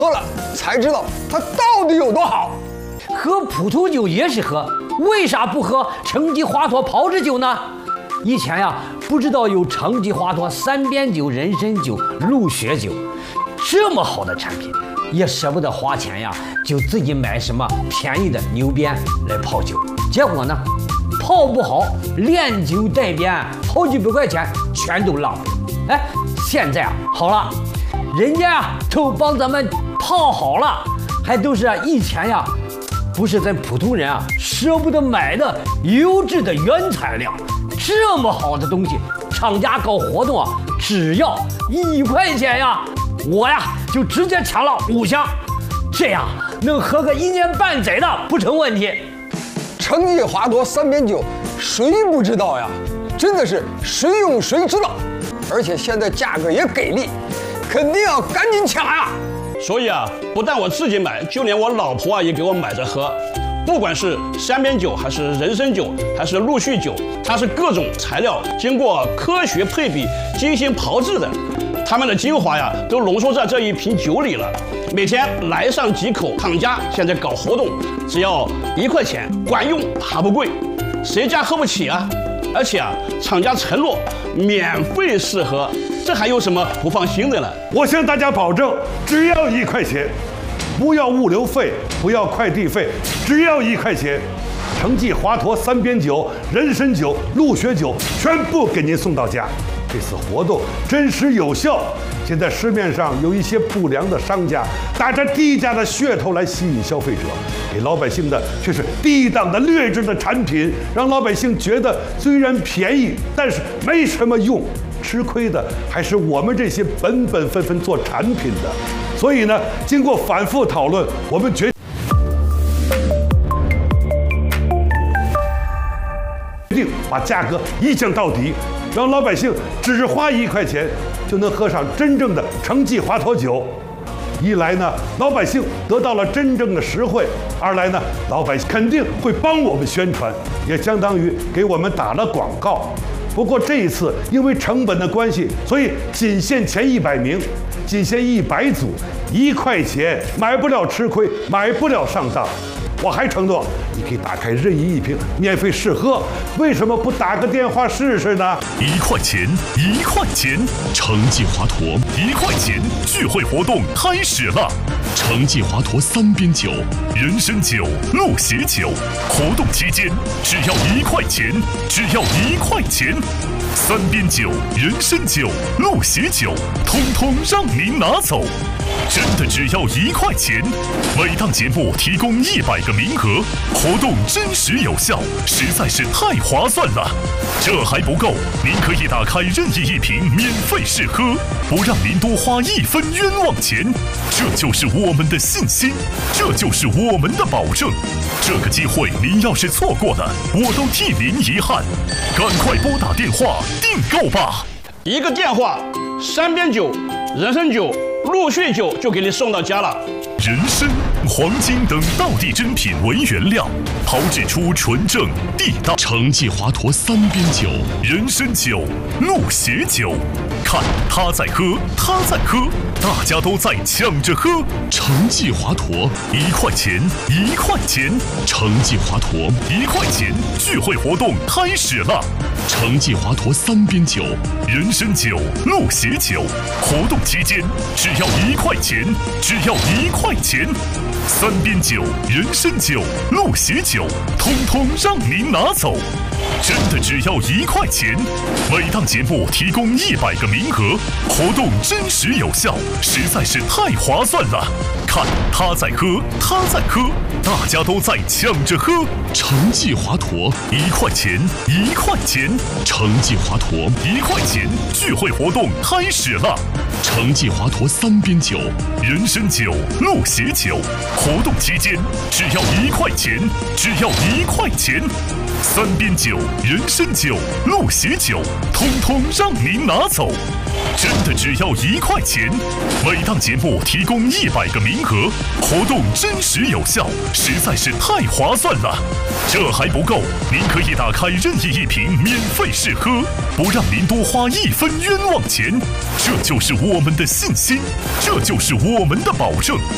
喝了才知道它到底有多好。 喝普通酒也是喝，为啥不喝橙记华佗炮制酒呢？以前呀，不知道有橙记华佗三边酒、人参酒、鹿血酒，这么好的产品，也舍不得花钱呀，就自己买什么便宜的牛鞭来泡酒。结果呢，泡不好，连酒带鞭，好几百块钱全都浪费了。哎，现在啊好了，人家啊都帮咱们泡好了，还都是以前呀，不是咱普通人啊舍不得买的优质的原材料。这么好的东西，厂家搞活动啊，只要1块钱呀，我呀就直接抢了5箱，这样能喝个1年半载的不成问题。 橙记华佗三边酒，谁不知道呀？真的是谁用谁知道，而且现在价格也给力，肯定要赶紧抢呀！ 所以啊，不但我自己买，就连我老婆啊也给我买着喝。不管是三边酒，还是人参酒，还是陆续酒，它是各种材料经过科学配比、精心炮制的，它们的精华呀都浓缩在这一瓶酒里了。每天来上几口，厂家现在搞活动，只要1块钱，管用还不贵，谁家喝不起啊？而且啊，厂家承诺免费试喝，这还有什么不放心的呢？ 我向大家保证，只要1块钱，不要物流费，不要快递费，只要1块钱，橙记华佗三边酒、人参酒、鹿血酒全部给您送到家。这次活动真实有效。现在市面上有一些不良的商家，打着低价的噱头来吸引消费者，给老百姓的却是低档的劣质的产品，让老百姓觉得虽然便宜，但是没什么用。吃亏的还是我们这些本本分分做产品的。所以呢，经过反复讨论，我们决定把价格一降到底，让老百姓只花1块钱就能喝上真正的橙记华佗酒。一来呢，老百姓得到了真正的实惠；二来呢，老百姓肯定会帮我们宣传，也相当于给我们打了广告。不过这一次因为成本的关系，所以仅限前100名，仅限100组，1块钱买不了吃亏，买不了上当。我还承诺，你可以打开任意一瓶免费试喝，为什么不打个电话试试呢 ？1块钱，1块钱，橙记华佗1块钱聚会活动开始了！橙记华佗三边酒、人参酒、鹿血酒，活动期间只要1块钱，只要1块钱，三边酒、人参酒、鹿血酒，通通让您拿走。真的只要1块钱，每档节目提供100个名额，活动真实有效，实在是太划算了。这还不够，您可以打开任意一瓶免费试喝，不让您多花1分冤枉钱。这就是我们的信心，这就是我们的保证。这个机会您要是错过了，我都替您遗憾。赶快拨打电话订购吧！ 一个电话，三边酒、人参酒、鹿血酒就给你送到家了。 人参、黄金等道地珍品为原料，炮制出纯正地道橙记华佗三边酒、人参酒、鹿血酒。看他在喝，他在喝，大家都在抢着喝。橙记华佗1块钱，1块钱，橙记华佗1块钱，聚会活动开始了。橙记华佗三边酒、人参酒、鹿血酒，活动期间只要1块钱，只要1块钱，三边酒、人参酒、鹿血酒，通通让您拿走。真的只要1块钱，每档节目提供100个名额，活动真实有效，实在是太划算了。看他在喝，他在喝，大家都在抢着喝。橙记华佗1块钱，1块钱，橙记华佗1块钱，聚会活动开始了。橙记华佗三边酒、人参酒、鹿血酒，活动期间只要1块钱，只要1块钱，三边酒、人参酒、鹿血酒，通通让您拿走。真的只要1块钱，每档节目提供100个名额，活动真实有效，实在是太划算了。这还不够，您可以打开任意一瓶免费试喝，不让您多花1分冤枉钱。这就是我们的信心，这就是我们的保证。